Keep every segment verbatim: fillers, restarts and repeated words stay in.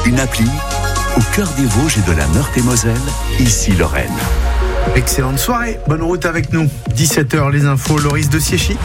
une appli au cœur des Vosges et de la Meurthe-et-Moselle, ici Lorraine. Excellente soirée, bonne route avec nous. dix-sept heures, les infos, Loris de Siéchy.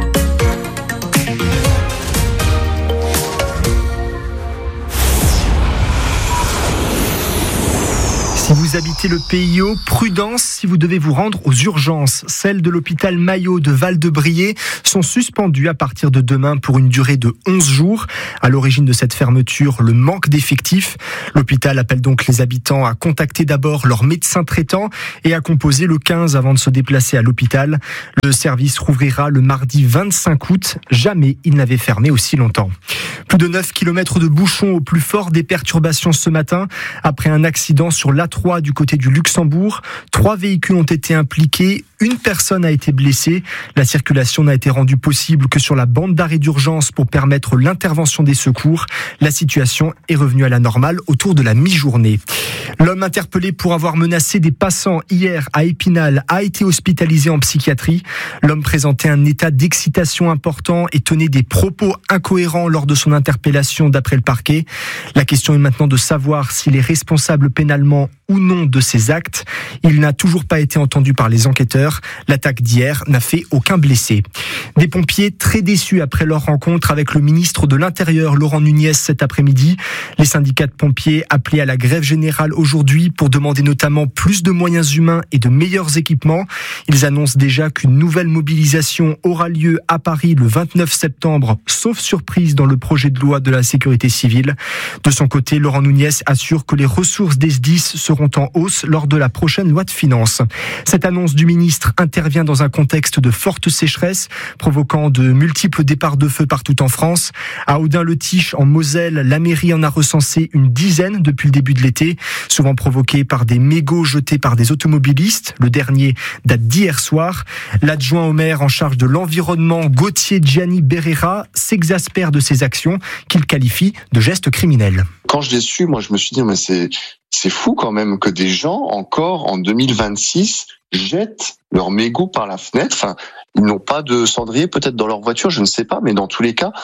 Si vous habitez le P I O, prudence si vous devez vous rendre aux urgences. Celles de l'hôpital Maillot de Val-de-Briey sont suspendues à partir de demain pour une durée de onze jours. À l'origine de cette fermeture, le manque d'effectifs. L'hôpital appelle donc les habitants à contacter d'abord leur médecin traitant et à composer le quinze avant de se déplacer à l'hôpital. Le service rouvrira le mardi vingt-cinq août. Jamais il n'avait fermé aussi longtemps. Plus de neuf kilomètres de bouchons au plus fort des perturbations ce matin après un accident sur l'A trois du côté du Luxembourg. Trois véhicules ont été impliqués. Une personne a été blessée. La circulation n'a été rendue possible que sur la bande d'arrêt d'urgence pour permettre l'intervention des secours. La situation est revenue à la normale autour de la mi-journée. L'homme interpellé pour avoir menacé des passants hier à Épinal a été hospitalisé en psychiatrie. L'homme présentait un état d'excitation important et tenait des propos incohérents lors de son interpellation d'après le parquet. La question est maintenant de savoir s'il est responsable pénalement ou non de ces actes. Il n'a toujours pas été entendu par les enquêteurs. L'attaque d'hier n'a fait aucun blessé. Des pompiers très déçus après leur rencontre avec le ministre de l'Intérieur, Laurent Nunez, cet après-midi. Les syndicats de pompiers appelés à la grève générale aujourd'hui pour demander notamment plus de moyens humains et de meilleurs équipements. Ils annoncent déjà qu'une nouvelle mobilisation aura lieu à Paris le vingt-neuf septembre, sauf surprise dans le projet de loi de la sécurité civile. De son côté, Laurent Nunez assure que les ressources des S D I S seront en hausse lors de la prochaine loi de finances. Cette annonce du ministre intervient dans un contexte de forte sécheresse, provoquant de multiples départs de feu partout en France. À Audun-le-Tiche, en Moselle, la mairie en a recensé une dizaine depuis le début de l'été, souvent provoqués par des mégots jetés par des automobilistes. Le dernier date d'hier soir. L'adjoint au maire en charge de l'environnement, Gauthier Gianni Berrera, s'exaspère de ces actions qu'il qualifie de gestes criminels. Quand je l'ai su, moi je me suis dit mais c'est c'est fou quand même que des gens encore en deux mille vingt-six jettent leurs mégots par la fenêtre. Enfin, ils n'ont pas de cendrier peut-être dans leur voiture, je ne sais pas, mais dans tous les cas,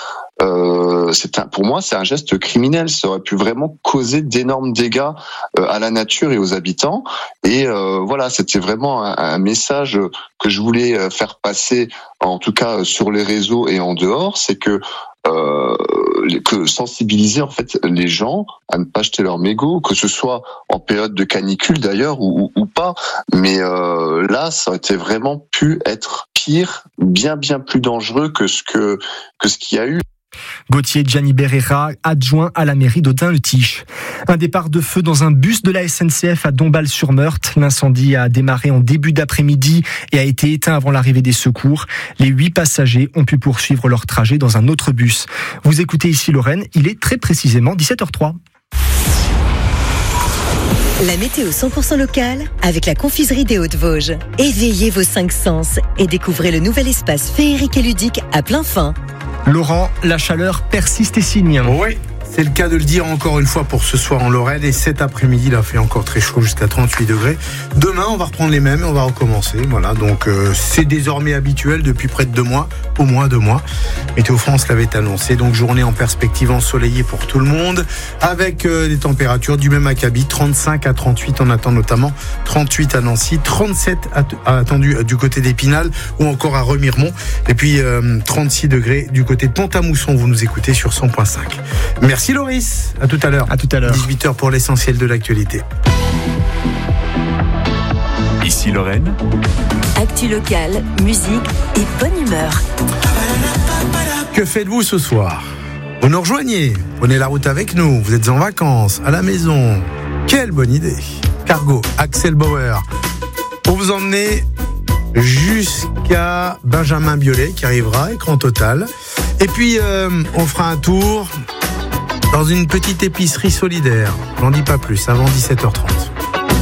euh, c'est un, pour moi c'est un geste criminel. Ça aurait pu vraiment causer d'énormes dégâts euh, à la nature et aux habitants. Et euh, voilà, c'était vraiment un, un message que je voulais faire passer, en tout cas sur les réseaux et en dehors, c'est que Euh, que sensibiliser en fait les gens à ne pas jeter leurs mégots, que ce soit en période de canicule d'ailleurs ou, ou, ou pas. Mais euh, là, ça aurait été vraiment pu être pire, bien bien plus dangereux que ce que que ce qu'il y a eu. Gauthier Gianni Berrera, adjoint à la mairie d'Audun-le-Tiche. Un départ de feu dans un bus de la S N C F à Dombasle-sur-Meurthe. L'incendie a démarré en début d'après-midi et a été éteint avant l'arrivée des secours. Les huit passagers ont pu poursuivre leur trajet dans un autre bus. Vous écoutez ici Lorraine, il est très précisément dix-sept heures trois. La météo cent pour cent locale avec la confiserie des Hauts-de-Vosges. Éveillez vos cinq sens et découvrez le nouvel espace féerique et ludique à plein fin. Laurent, la chaleur persiste et signe. Oui, c'est le cas de le dire encore une fois pour ce soir en Lorraine. Et cet après-midi, il a fait encore très chaud jusqu'à trente-huit degrés. Demain, on va reprendre les mêmes et on va recommencer. Voilà, donc euh, c'est désormais habituel depuis près de deux mois, au moins deux mois. Météo France l'avait annoncé. Donc journée en perspective ensoleillée pour tout le monde, avec euh, des températures du même acabit, trente-cinq à trente-huit. On attend notamment trente-huit à Nancy, trente-sept attendu du côté d'Épinal ou encore à Remiremont. Et puis euh, trente-six degrés du côté de Pont-à-Mousson. Vous nous écoutez sur cent point cinq. Merci Loris, à tout à l'heure. À tout à l'heure. dix-huit heures pour l'essentiel de l'actualité. Ici Lorraine. Actu locale, musique et bonne humeur. Que faites-vous ce soir ? Vous nous rejoignez, prenez la route avec nous, vous êtes en vacances, à la maison. Quelle bonne idée. Cargo, Axel Bauer, pour vous emmener jusqu'à Benjamin Biolay qui arrivera, écran total. Et puis euh, on fera un tour dans une petite épicerie solidaire. J'en dis pas plus, avant dix-sept heures trente.